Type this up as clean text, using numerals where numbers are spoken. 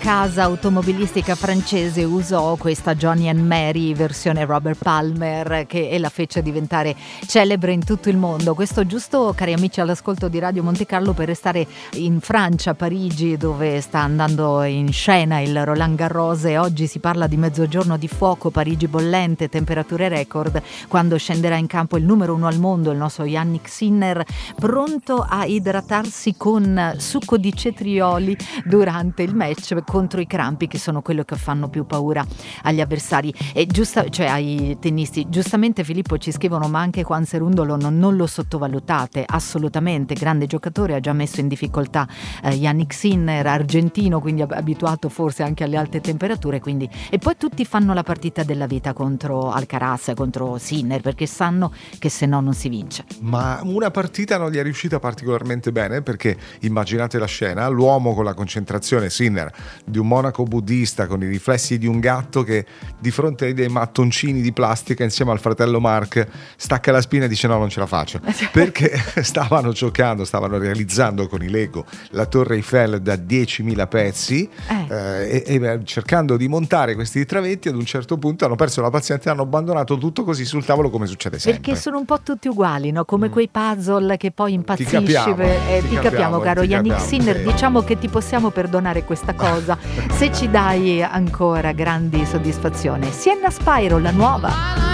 casa automobilistica francese usò questa Johnny and Mary versione Robert Palmer, che la fece diventare celebre in tutto il mondo. Questo giusto, cari amici all'ascolto di Radio Monte Carlo, per restare in Francia, Parigi, dove sta andando in scena il Roland Garros, e oggi si parla di mezzogiorno di fuoco, Parigi bollente, temperature record, quando scenderà in campo il numero 1 al mondo, il nostro Yannick Sinner, pronto a idratarsi con succo di cetrioli durante il match contro i crampi, che sono quello che fanno più paura agli avversari e cioè ai tennisti. Giustamente Filippo ci scrivono: ma anche Juan Cerundolo non lo sottovalutate, assolutamente, grande giocatore, ha già messo in difficoltà Yannick Sinner, argentino, quindi abituato forse anche alle alte temperature, quindi. E poi tutti fanno la partita della vita contro Alcaraz, contro Sinner, perché sanno che se no non si vince. Ma una partita non gli è riuscita particolarmente bene, perché immaginate la scena: l'uomo con la concentrazione, Sinner, di un monaco buddista con i riflessi di un gatto che di fronte ai dei mattoncini di plastica insieme al fratello Mark stacca la spina e dice no, non ce la faccio, perché stavano realizzando con i Lego la Torre Eiffel da 10.000 pezzi e cercando di montare questi travetti, ad un certo punto hanno perso la pazienza e hanno abbandonato tutto così sul tavolo, come succede sempre. Perché sono un po' tutti uguali, no? Come quei puzzle che poi impazzisci. Ti capiamo, caro Yannick Sinner, diciamo che ti possiamo perdonare questa cosa se ci dai ancora grandi soddisfazioni. Sienna Spyro, la nuova.